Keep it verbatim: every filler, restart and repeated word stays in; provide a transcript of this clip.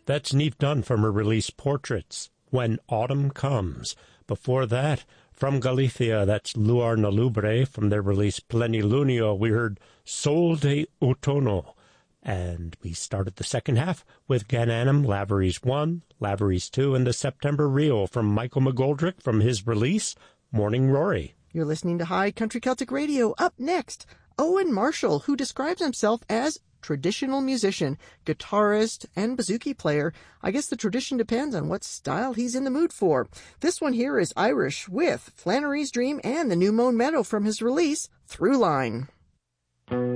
That's Neve Dunn from her release Portraits, When Autumn Comes. Before that, from Galicia, that's Luar na Lubre. From their release Plenilunio, we heard Sol de Outono. And we started the second half with Gananum, Lavery's one, Lavery's two, and the September Reel from Michael McGoldrick from his release Morning Rory. You're listening to High Country Celtic Radio. Up next, Owen Marshall, who describes himself as traditional musician, guitarist, and bouzouki player. I guess the tradition depends on what style he's in the mood for. This one here is Irish with Flannery's Dream and the New Mown Meadow from his release Throughline.